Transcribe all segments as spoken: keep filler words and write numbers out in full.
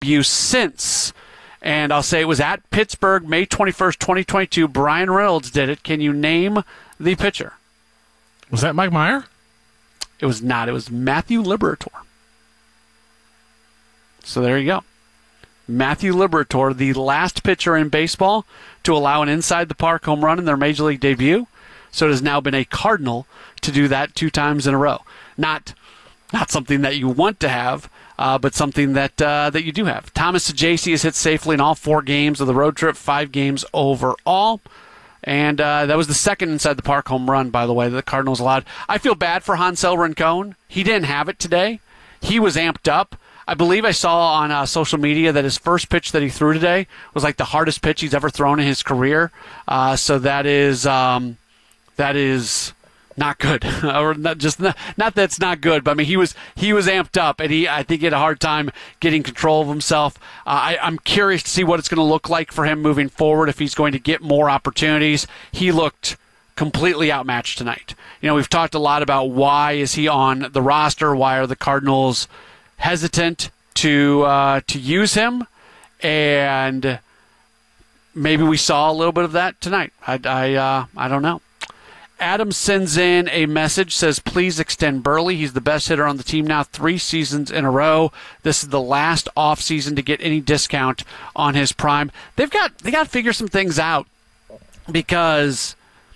debut since. And I'll say it was at Pittsburgh, May twenty-first, twenty twenty-two. Brian Reynolds did it. Can you name the pitcher? Was that Mike Meyer? It was not. It was Matthew Liberatore. So there you go. Matthew Liberatore, the last pitcher in baseball to allow an inside-the-park home run in their Major League debut. So it has now been a Cardinal to do that two times in a row. Not, not something that you want to have, Uh, but something that uh, that you do have. Thomas Saggese has hit safely in all four games of the road trip, five games overall. And uh, that was the second inside-the-park home run, by the way, that the Cardinals allowed. I feel bad for Hansel Rincon. He didn't have it today. He was amped up. I believe I saw on uh, social media that his first pitch that he threw today was like the hardest pitch he's ever thrown in his career. Uh, so that is um, that is... not good, or not just not, not that it's not good, but I mean he was he was amped up, and he I think he had a hard time getting control of himself. Uh, I, I'm curious to see what it's going to look like for him moving forward if he's going to get more opportunities. He looked completely outmatched tonight. You know, we've talked a lot about why is he on the roster? Why are the Cardinals hesitant to uh, to use him? And maybe we saw a little bit of that tonight. I I uh, I don't know. Adam sends in a message, says, please extend Burley. He's the best hitter on the team now, three seasons in a row. This is the last offseason to get any discount on his prime. They've got they got to figure some things out because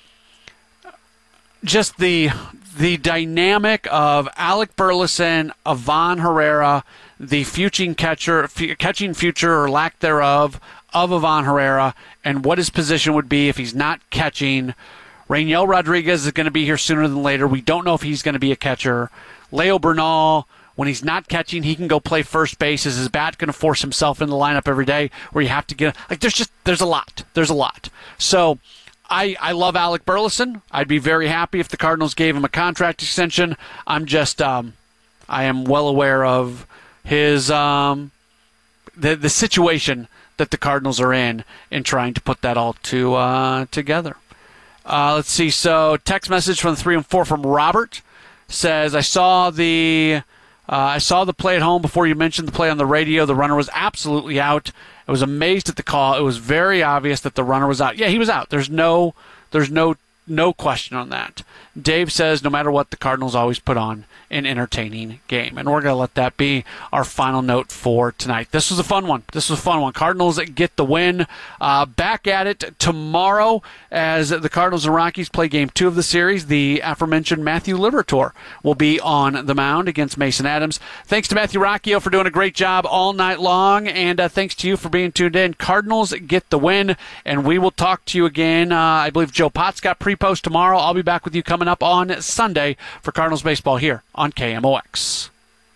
just the the dynamic of Alec Burleson, Ivan Herrera, the future catcher, f- catching future or lack thereof of Ivan Herrera, and what his position would be if he's not catching. Rainiel Rodriguez is going to be here sooner than later. We don't know if he's going to be a catcher. Leo Bernal, when he's not catching, he can go play first base. Is his bat going to force himself in the lineup every day where you have to get – like there's just – there's a lot. There's a lot. So I, I love Alec Burleson. I'd be very happy if the Cardinals gave him a contract extension. I'm just um, – I am well aware of his um, the, the situation that the Cardinals are in in trying to put that all to uh, together. Uh, let's see. So text message from the three and four from Robert says, I saw the uh, I saw the play at home before you mentioned the play on the radio. The runner was absolutely out. I was amazed at the call. It was very obvious that the runner was out. Yeah, he was out. There's no there's no no question on that. Dave says, no matter what, the Cardinals always put on an entertaining game. And we're going to let that be our final note for tonight. This was a fun one. This was a fun one. Cardinals get the win. Uh, back at it tomorrow as the Cardinals and Rockies play game two of the series. The aforementioned Matthew Liberatore will be on the mound against Mason Adams. Thanks to Matthew Rocchio for doing a great job all night long. And uh, thanks to you for being tuned in. Cardinals get the win. And we will talk to you again. Uh, I believe Joe Potts got pre-post tomorrow. I'll be back with you coming up on Sunday for Cardinals baseball here on K M O X.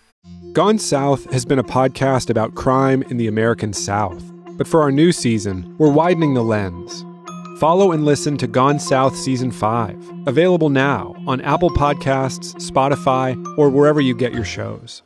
Gone South has been a podcast about crime in the American South. But for our new season, we're widening the lens. Follow and listen to Gone South Season five, available now on Apple Podcasts, Spotify, or wherever you get your shows.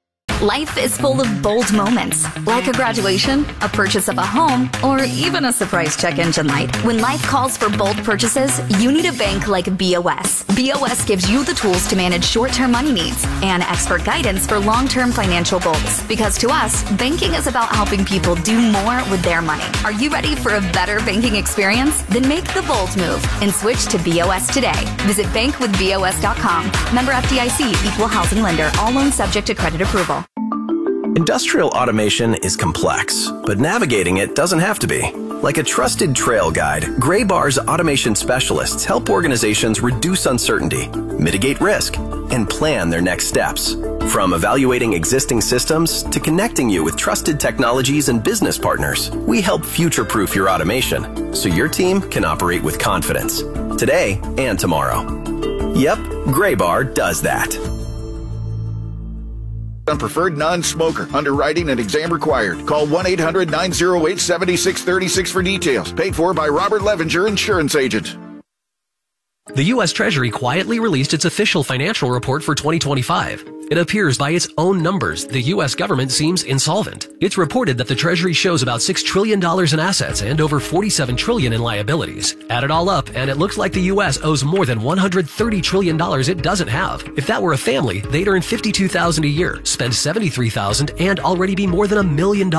Life is full of bold moments, like a graduation, a purchase of a home, or even a surprise check engine light. When life calls for bold purchases, you need a bank like B O S. B O S gives you the tools to manage short-term money needs and expert guidance for long-term financial goals. Because to us, banking is about helping people do more with their money. Are you ready for a better banking experience? Then make the bold move and switch to B O S today. Visit bank with B O S dot com. Member F D I C, Equal Housing Lender. All loans subject to credit approval. Industrial automation is complex, but navigating it doesn't have to be. Like a trusted trail guide, Graybar's automation specialists help organizations reduce uncertainty, mitigate risk, and plan their next steps. From evaluating existing systems to connecting you with trusted technologies and business partners, we help future-proof your automation so your team can operate with confidence today and tomorrow. Yep, Graybar does that. Preferred non-smoker. Underwriting and exam required. Call one eight hundred nine oh eight seven six three six for details. Paid for by Robert Levenger, insurance agent. The U S Treasury quietly released its official financial report for twenty twenty-five. It appears by its own numbers, the U S government seems insolvent. It's reported that the Treasury shows about six trillion dollars in assets and over forty-seven trillion dollars in liabilities. Add it all up, and it looks like the U S owes more than one hundred thirty trillion dollars it doesn't have. If that were a family, they'd earn fifty-two thousand dollars a year, spend seventy-three thousand dollars, and already be more than a million dollars